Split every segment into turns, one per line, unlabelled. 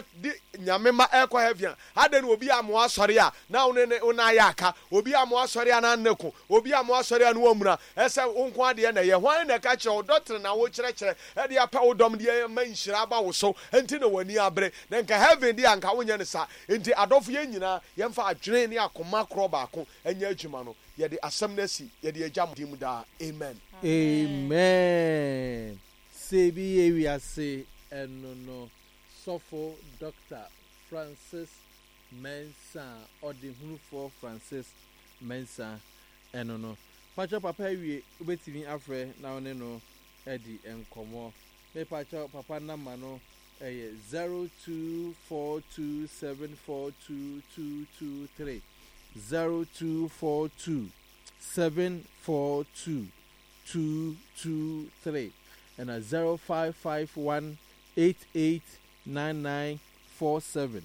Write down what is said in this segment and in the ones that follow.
di nyamema ekwa heaven ade no obi amo asori a na una ya aka obi amo asori a na nneko obi amo asori a no amuna ese wonko ade na ye hwan na ka kire doctor na wo kire kire e de apa wodom de ma nhira ba wo so enti na wani abre na nka heaven di anka wonya ne sa enti adofo ye nyina ye mfa adwene ne akoma kro ba ko anya adwuma no ye de asem na si ye de agya mu da amen
amen sebi ewi ase enono sofo Dr. Francis Mensah Odihunufo Francis Mensah enono pacho papa ewi obetimi afre na one no edi enkomo me pacho papa number no 0242742223 0242742223 and 0551889947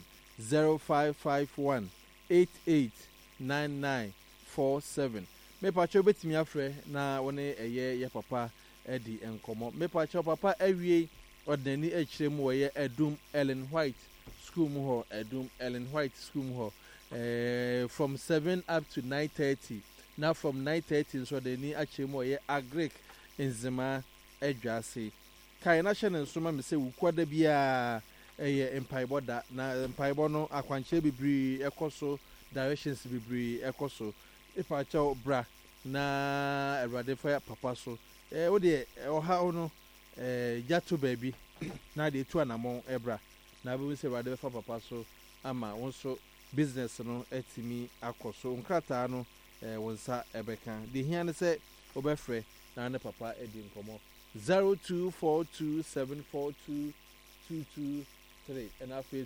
0551889947 me pacho betimi afre na wone ye papa edi enkomo me pacho papa awie ordinary echirem wo ye Edum Ellen White school mu ho Edum Ellen White school mu ho from 7 up to 9:30 now from 9:30 so the ni achirem wo ye Agric Nzima Edwase kai na hye ne nsoma me se wukwada bia empaibo da na empaibo no akwanche bibiri ekoso directions bibiri ekoso ifa cha bra na Ewrade fa papa so wo de oha no jato baby na de tu anamon ebra na be se Ewrade fa papa so ama won so business no etimi akoso nkrata no wonsa ebeka de hia ne se obefre na ne papa edi nkomo 0242742223 and after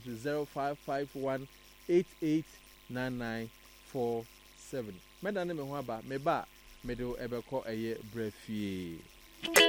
0551889947 me da ne me ho aba me ba me do ebeko eye brafie